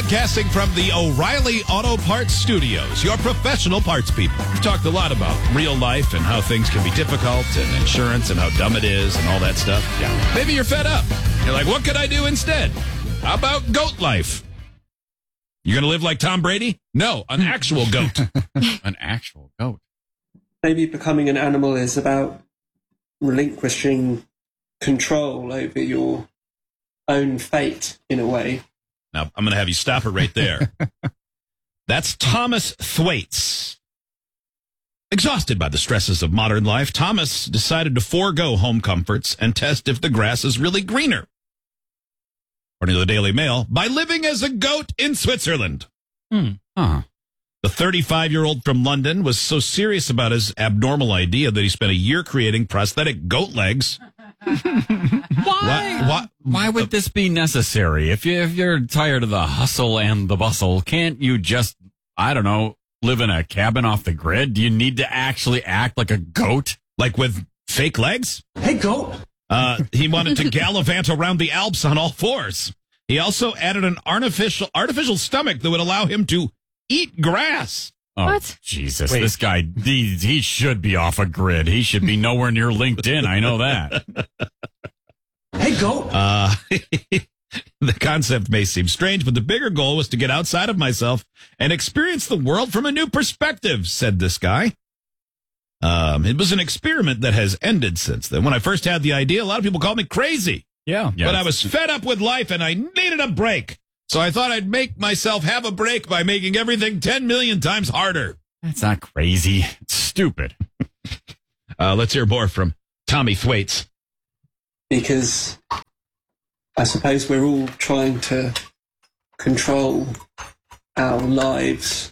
Broadcasting from the O'Reilly Auto Parts Studios, your professional parts people. We've talked a lot about real life and how things can be difficult and insurance and how dumb it is and all that stuff. Yeah. Maybe you're fed up. You're like, what could I do instead? How about goat life? You're going to live like Tom Brady? No, an actual goat. An actual goat. Maybe becoming an animal is about relinquishing control over your own fate in a way. Now, I'm going to have you stop it right there. That's Thomas Thwaites. Exhausted by the stresses of modern life, Thomas decided to forego home comforts and test if the grass is really greener. According to the Daily Mail, by living as a goat in Switzerland. Huh. The 35-year-old from London was so serious about his abnormal idea that he spent a year creating prosthetic goat legs. Why would this be necessary? If you're tired of the hustle and the bustle, can't you just, I don't know, live in a cabin off the grid? Do you need to actually act like a goat? Like with fake legs? Hey, goat! He wanted to gallivant around the Alps on all fours. He also added an artificial stomach that would allow him to eat grass. Oh, What? Jesus, Wait. this guy, he should be off a grid. He should be nowhere near LinkedIn. I know that. Hey, goat! The concept may seem strange, but the bigger goal was to get outside of myself and experience the world from a new perspective, said this guy. It was an experiment that has ended since then. When I first had the idea, a lot of people called me crazy. Yeah. But I was fed up with life and I needed a break. So I thought I'd make myself have a break by making everything 10 million times harder. That's not crazy. It's stupid. Let's hear more from Tommy Thwaites. Because I suppose we're all trying to control our lives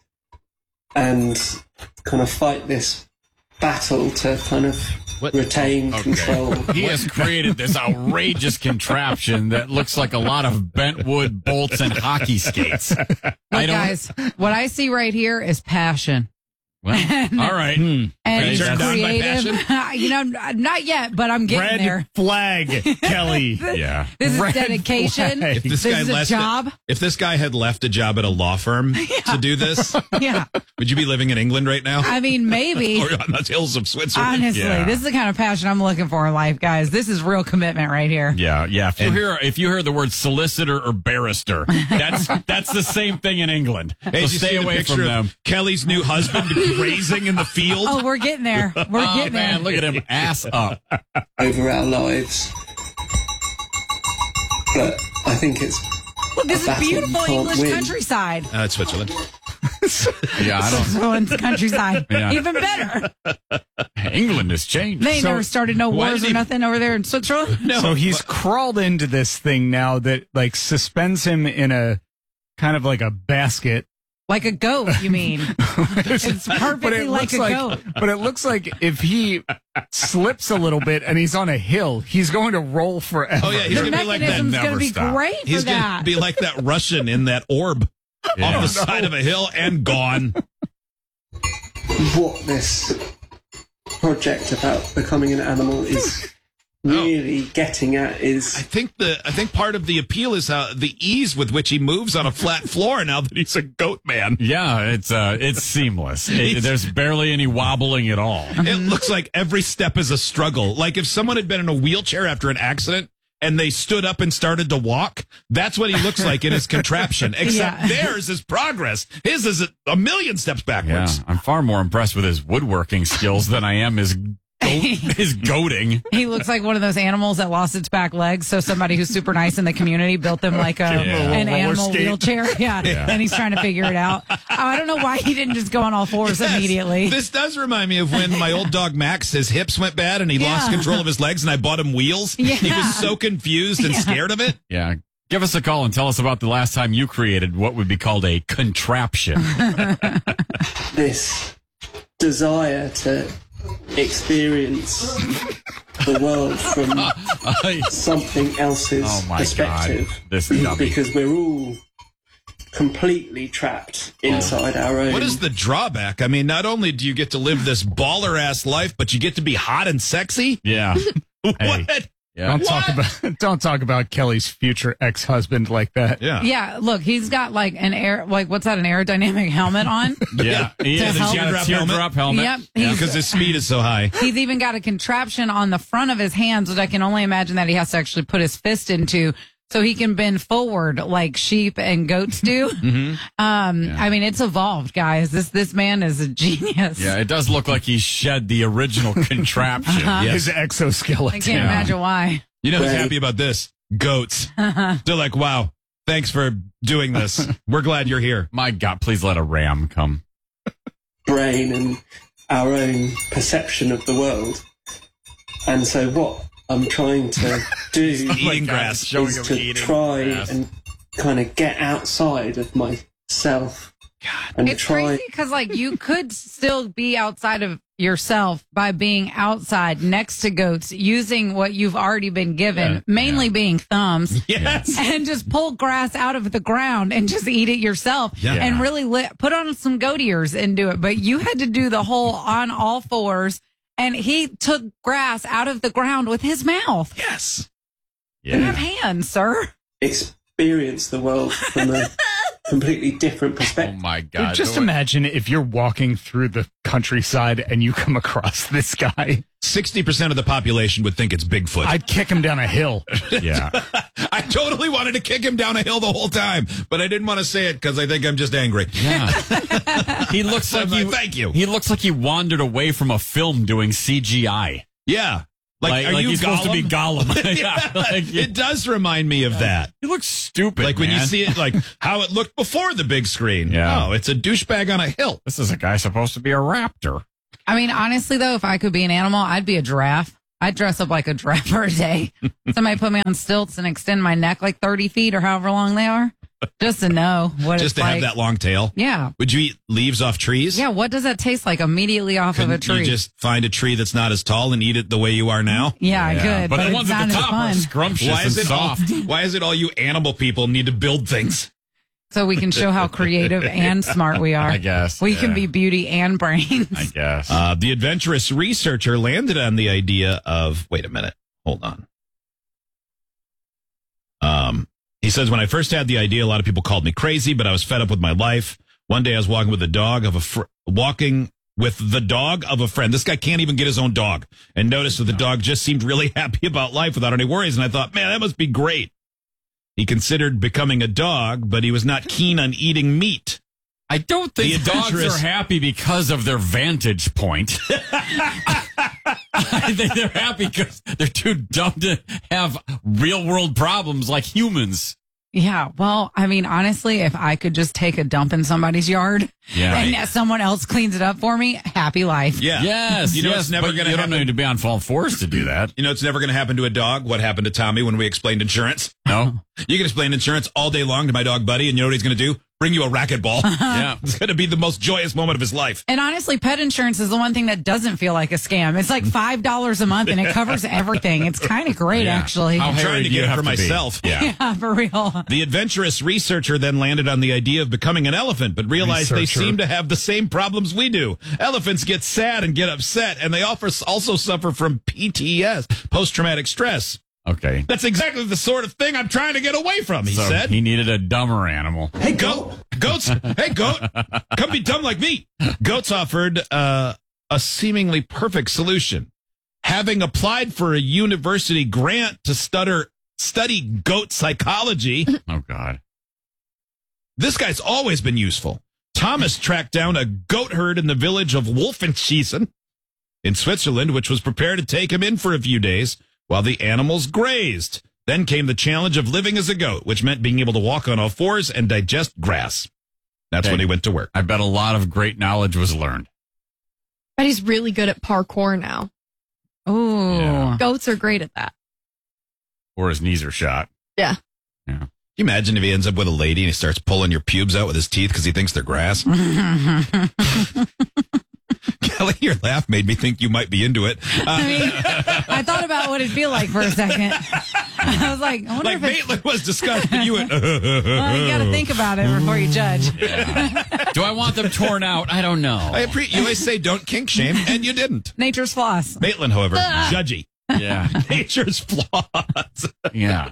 and kind of fight this battle to kind of retain control. He has created this outrageous contraption that looks like a lot of bent wood bolts and hockey skates. Look, guys, what I see right here is passion. Well, all right. And you turned on by creative. Not yet, but I'm getting Red there. flag, Kelly. Yeah. This is Red dedication. flag. This is a job. If this guy had left a job at a law firm to do this, Yeah. would you be living in England right now? I mean, maybe. Or on the hills of Switzerland? Honestly, Yeah. this is the kind of passion I'm looking for in life, guys. This is real commitment right here. Yeah. If you hear the word solicitor or barrister, that's the same thing in England. Hey, So did you stay see the away picture from of them. Kelly's new husband grazing in the field? Oh, we're getting there. We're Oh, getting man, there. look at him, ass up. Over our lives. But I think it's Look, this is battle you beautiful can't English win. countryside. It's Switzerland. Yeah, I Switzerland's countryside. Yeah. Even better. don't. England has changed. They never started no why wars did or he- nothing over there in Switzerland. No. So he's crawled into this thing now that like suspends him in a kind of like a basket. Like a goat, you mean? It's perfectly like a goat. But it looks like if he slips a little bit and he's on a hill, he's going to roll forever. Oh, yeah, he's The going to be like that. mechanism's going to never be stop. great for He's going to that. be like that Russian in that orb Yeah. off the side of a hill and gone. what this project about becoming an animal is really getting at I is think part of the appeal is the ease with which he moves on a flat floor now that he's a goat man. Yeah, it's seamless. There's barely any wobbling at all. It looks like every step is a struggle. Like if someone had been in a wheelchair after an accident and they stood up and started to walk, that's what he looks like in his contraption. Except Yeah. theirs is progress. His is a million steps Yeah, backwards. I'm far more impressed with his woodworking skills than I am his goating. He looks like one of those animals that lost its back legs. So somebody who's super nice in the community built them like an roller animal skate. wheelchair. Yeah. And he's trying to figure it out. Oh, I don't know why he didn't just go on all fours Yes. immediately. This does remind me of when my old dog Max, his hips went bad and he lost Yeah. control of his legs and I bought him wheels. Yeah. He was so confused and scared of it. Yeah. Give us a call and tell us about the last time you created what would be called a contraption. this desire to experience the world from something else's Oh, my perspective. God. This dummy. Because we're all completely trapped inside our own. What is the drawback? I mean, not only do you get to live this baller ass life, but you get to be hot and sexy. Yeah. Hey. What? Yeah. Don't talk about Kelly's future ex-husband like that. Yeah. Yeah, look, he's got like an what's that, an aerodynamic helmet on? Yeah. He has help. a teardrop helmet. Yep. Because his speed is so high. He's even got a contraption on the front of his hands, which I can only imagine that he has to actually put his fist into so he can bend forward like sheep and goats do. I mean, it's evolved, guys. This man is a genius. Yeah, it does look like he shed the original contraption. His exoskeleton. I can't imagine why. You know who's happy about this? Goats. They're like, wow, thanks for doing this. We're glad you're here. My God, please let a ram come. Brain and our own perception of the world. And so what I'm trying to do Eating grass. is to try and kind of get outside of myself. And It's try. crazy because, like, you could still be outside of yourself by being outside next to goats using what you've already been given, mainly being thumbs. Yes. And just pull grass out of the ground and just eat it yourself and really put on some goat ears and do it. But you had to do the whole on all fours, and he took grass out of the ground with his mouth. Yes. You have hands, sir. Experience the world from a completely different Oh perspective. my God. Just imagine if you're walking through the countryside and you come across this guy. 60% of the population would think it's Bigfoot. I'd kick him down a hill. Yeah. I totally wanted to kick him down a hill the whole time, but I didn't want to say it because I think I'm just angry. Yeah. He looks like Thank you. He looks like he wandered away from a film doing CGI. Yeah. Like, are like you he's supposed to be Gollum. Yeah, like, it does remind me of that. he looks stupid. Like when you man. see it, like how it looked before the big screen. Yeah. Oh, it's a douchebag on a hill. This is a guy supposed to be a raptor. I mean, honestly, though, if I could be an animal, I'd be a giraffe. I'd dress up like a giraffe for a day. Somebody put me on stilts and extend my neck like 30 feet or however long they are, just to know what Just it's to like. have that long tail. Yeah. Would you eat leaves off trees? Yeah, what does that taste like immediately off of a Couldn't tree? you just find a tree that's not as tall and eat it the way you are now? yeah, I could, But the it's ones not at the as top fun. are scrumptious and soft. Why is it all you animal people need to build things? So we can show how creative and smart we are. I guess. We can yeah. be beauty and brains. I guess. The adventurous researcher landed on the idea of, wait a minute, hold on. He says, when I first had the idea, a lot of people called me crazy, but I was fed up with my life. One day I was walking with the dog of a friend. This guy can't even get his own dog, and noticed that the dog just seemed really happy about life without any worries. And I thought, man, that must be great. He considered becoming a dog, but he was not keen on eating meat. I don't think The dogs adventurous- are happy because of their vantage point. I think they're happy because they're too dumb to have real world problems like humans. Yeah, well, I mean, honestly, if I could just take a dump in somebody's yard and someone else cleans it up for me, happy life. Yeah. Yes. You know yes, it's never but going to you happen. don't need to be on all fours to do that. You know it's never going to happen to a dog. What happened to Tommy when we explained insurance? No. You can explain insurance all day long to my dog Buddy, and you know what he's going to do? Bring you a racquetball. Yeah. It's going to be the most joyous moment of his life. And honestly, pet insurance is the one thing that doesn't feel like a scam. It's like $5 a month and it covers everything. It's kind of great, Yeah. actually. How I'm trying hairy to do you get it have for to be? myself. Yeah. Yeah, for real. The adventurous researcher then landed on the idea of becoming an elephant, but realized they Researcher. seem to have the same problems we do. Elephants get sad and get upset, and they also suffer from PTS, post-traumatic stress. Okay. That's exactly the sort of thing I'm trying to get away from, he So said. he needed a dumber animal. Hey, goat. Goats. Hey, goat. Come be dumb like me. Goats offered a seemingly perfect solution. Having applied for a university grant to study goat psychology, Oh, God. this guy's always been useful. Thomas tracked down a goat herd in the village of Wolfenschiessen in Switzerland, which was prepared to take him in for a few days while the animals grazed. Then came the challenge of living as a goat, which meant being able to walk on all fours and digest grass. That's Okay. when he went to work. I bet a lot of great knowledge was learned. But he's really good at parkour now. Ooh. Yeah. Goats are great at that. Or his knees are shot. Yeah. Yeah. Can you imagine if he ends up with a lady and he starts pulling your pubes out with his teeth because he thinks they're grass? Kelly, your laugh made me think you might be into it. I mean, I thought about what it'd feel like for a second. I was like, I wonder Like if it's... Maitland was disgusting. You went, Well, you got to think about it before you judge. Do I want them torn out? I don't know. you always say don't kink shame, and you didn't. Nature's floss. Maitland, however, judgy. Yeah. Nature's flaws. Yeah.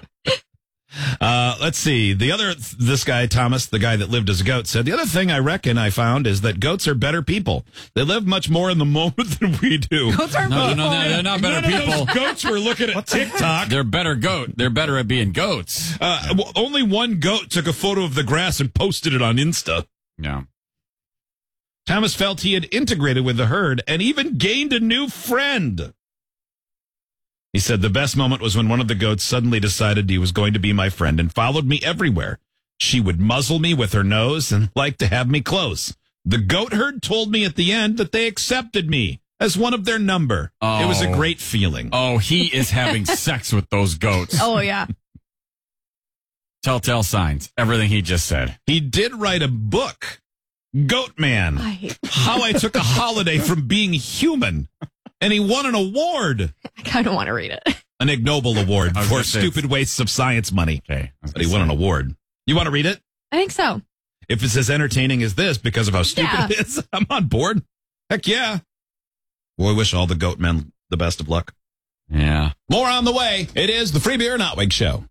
Let's see. This guy, Thomas, the guy that lived as a goat, said, the other thing I reckon I found is that goats are better people. They live much more in the moment than we do. Goats aren't No, people. they're not better None of people. those goats were looking at TikTok. They're better goat. They're better at being goats. Only one goat took a photo of the grass and posted it on Insta. Yeah. Thomas felt he had integrated with the herd and even gained a new friend. He said the best moment was when one of the goats suddenly decided he was going to be my friend and followed me everywhere. She would muzzle me with her nose and like to have me close. The goat herd told me at the end that they accepted me as one of their number. Oh. It was a great feeling. Oh, he is having sex with those goats. Oh, yeah. Telltale signs. Everything he just said. He did write a book, Goat Man, I hate How I Took a Holiday from Being Human. And he won an award. I kind of want to read it. An Ig Nobel award I was for gonna say stupid wastes of science money. Okay. But he won an award. You want to read it? I think so. If it's as entertaining as this because of how stupid Yeah. it is, I'm on board. Heck yeah. Well, I wish all the goat men the best of luck. Yeah. More on the way. It is the Free Beer Notwig Show.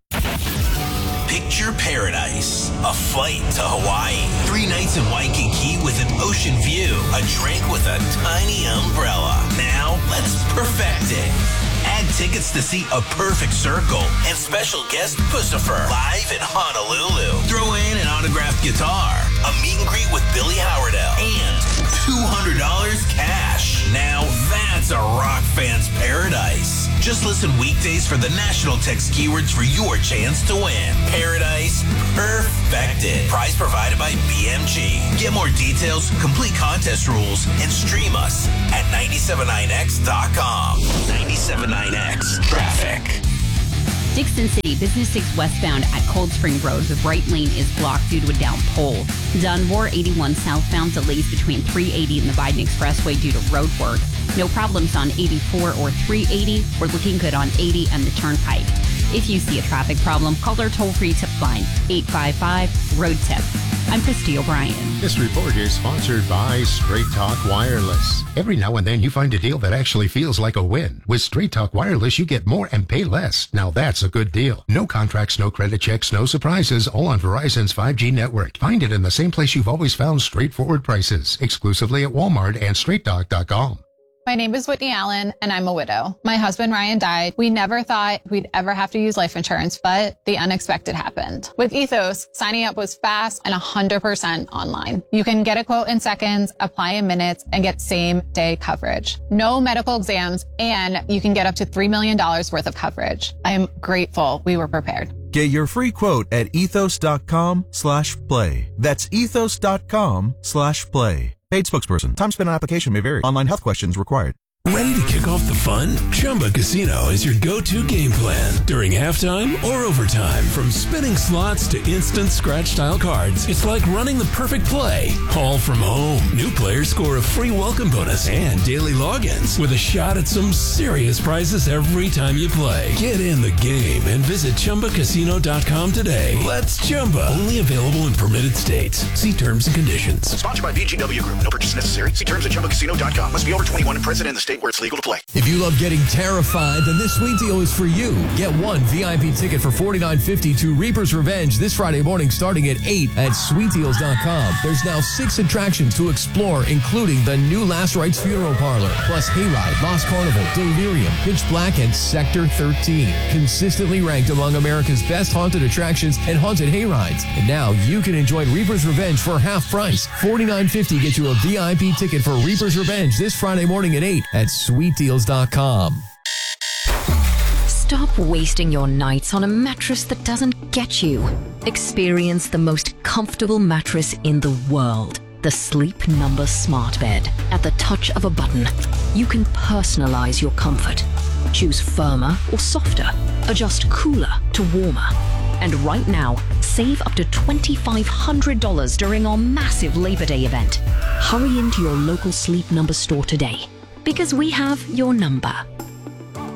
Picture paradise. A flight to Hawaii. 3 nights in Waikiki with an ocean view. A drink with a tiny umbrella. Now, let's perfect it. Add tickets to see A Perfect Circle and special guest Pussifer live in Honolulu. Throw in an autographed guitar, a meet and greet with Billy Howardell, and $200 cash. Now that's a rock fan's paradise. Just listen weekdays for the national text keywords for your chance to win. Paradise perfected. Prize provided by BMG. Get more details, complete contest rules, and stream us at 979x.com. 979x traffic. Dixon City, Business 6 westbound at Cold Spring Road. The right lane is blocked due to a down pole. Dunmore 81 southbound delays between 380 and the Biden Expressway due to road work. No problems on 84 or 380. We're looking good on 80 and the Turnpike. If you see a traffic problem, call our toll-free tip line, 855-ROAD-TIP. I'm Christy O'Brien. This report is sponsored by Straight Talk Wireless. Every now and then you find a deal that actually feels like a win. With Straight Talk Wireless, you get more and pay less. Now that's a good deal. No contracts, no credit checks, no surprises, all on Verizon's 5G network. Find it in the same place you've always found straightforward prices, exclusively at Walmart and StraightTalk.com. My name is Whitney Allen, and I'm a widow. My husband, Ryan, died. We never thought we'd ever have to use life insurance, but the unexpected happened. With Ethos, signing up was fast and 100% online. You can get a quote in seconds, apply in minutes, and get same-day coverage. No medical exams, and you can get up to $3 million worth of coverage. I am grateful we were prepared. Get your free quote at ethos.com/play. That's ethos.com/play. Paid spokesperson. Time spent on application may vary. Online health questions required. Ready to kick off the fun? Chumba Casino is your go-to game plan during halftime or overtime. From spinning slots to instant scratch-style cards, it's like running the perfect play, all from home. New players score a free welcome bonus and daily logins with a shot at some serious prizes every time you play. Get in the game and visit ChumbaCasino.com today. Let's Chumba. Only available in permitted states. See terms and conditions. Sponsored by VGW Group. No purchase necessary. See terms at ChumbaCasino.com. Must be over 21 and present in the state where it's legal to play. If you love getting terrified, then this sweet deal is for you. Get one VIP ticket for $49.50 to Reaper's Revenge this Friday morning starting at 8 at sweetdeals.com. There's now 6 attractions to explore, including the new Last Rites Funeral Parlor, plus Hayride, Lost Carnival, Delirium, Pitch Black, and Sector 13. Consistently ranked among America's best haunted attractions and haunted hayrides. And now you can enjoy Reaper's Revenge for half price. $49.50 gets you a VIP ticket for Reaper's Revenge this Friday morning at 8 at sweetdeals.com. Stop wasting your nights on a mattress that doesn't get you. Experience the most comfortable mattress in the world. The Sleep Number Smart Bed. At the touch of a button, you can personalize your comfort. Choose firmer or softer. Adjust cooler to warmer. And right now, save up to $2,500 during our massive Labor Day event. Hurry into your local Sleep Number store today, because we have your number.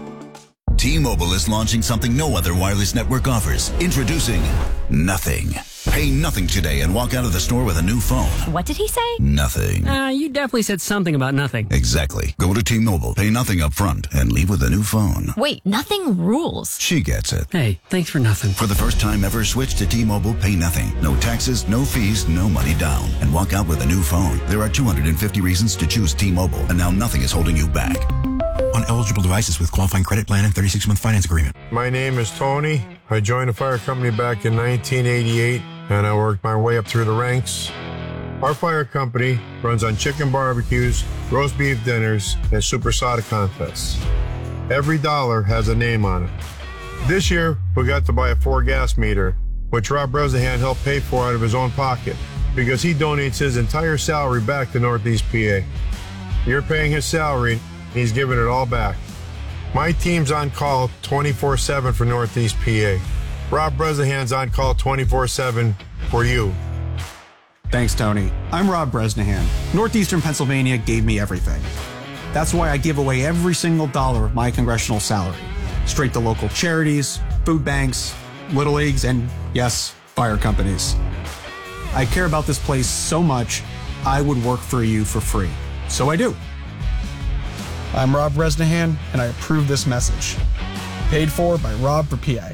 T-Mobile is launching something no other wireless network offers. Introducing Nothing. Pay nothing today and walk out of the store with a new phone. What did he say? Nothing. You definitely said something about nothing. Exactly. Go to T-Mobile, pay nothing up front, and leave with a new phone. Wait, nothing rules. She gets it. Hey, thanks for nothing. For the first time ever, switch to T-Mobile, pay nothing. No taxes, no fees, no money down. And walk out with a new phone. There are 250 reasons to choose T-Mobile, and now nothing is holding you back. On eligible devices with qualifying credit plan and 36-month finance agreement. My name is Tony. I joined a fire company back in 1988, and I worked my way up through the ranks. Our fire company runs on chicken barbecues, roast beef dinners, and supersonic contests. Every dollar has a name on it. This year, we got to buy a 4 gas meter, which Rob Bresnahan helped pay for out of his own pocket, because he donates his entire salary back to Northeast PA. You're paying his salary, he's giving it all back. My team's on call 24/7 for Northeast PA. Rob Bresnahan's on call 24/7 for you. Thanks, Tony. I'm Rob Bresnahan. Northeastern Pennsylvania gave me everything. That's why I give away every single dollar of my congressional salary. Straight to local charities, food banks, Little Leagues, and yes, fire companies. I care about this place so much, I would work for you for free. So I do. I'm Rob Bresnahan, and I approve this message. Paid for by Rob for PA.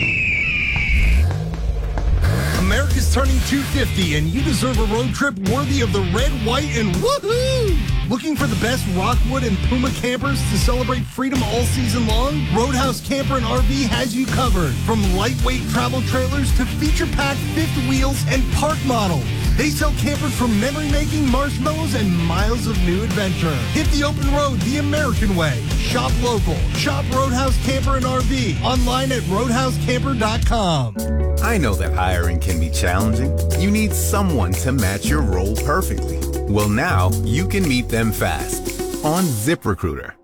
America's turning 250, and you deserve a road trip worthy of the red, white, and woohoo! Looking for the best Rockwood and Puma campers to celebrate freedom all season long? Roadhouse Camper and RV has you covered. From lightweight travel trailers to feature-packed fifth wheels and park models. They sell campers from memory-making marshmallows and miles of new adventure. Hit the open road the American way. Shop local. Shop Roadhouse Camper and RV. Online at roadhousecamper.com. I know that hiring can be challenging. You need someone to match your role perfectly. Well, now you can meet them fast on ZipRecruiter.